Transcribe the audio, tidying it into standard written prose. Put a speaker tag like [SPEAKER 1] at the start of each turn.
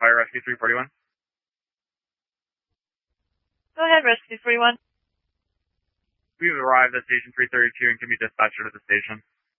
[SPEAKER 1] Fire Rescue 341.
[SPEAKER 2] Go ahead, Rescue 41.
[SPEAKER 1] We've arrived at Station 332 and can be dispatched to the station.